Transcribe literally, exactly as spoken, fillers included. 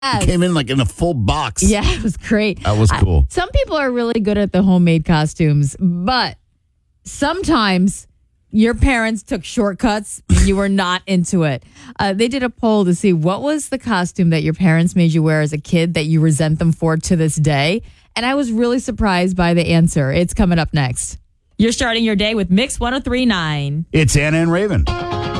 Yes. It came in like in a full box. Yeah, it was great. That was cool. I, some people are really good at the homemade costumes, but sometimes your parents took shortcuts and you were not into it. Uh, they did a poll to see what was the costume that your parents made you wear as a kid that you resent them for to this day. And I was really surprised by the answer. It's coming up next. You're starting your day with Mix one oh three point nine. It's Anna and Raven.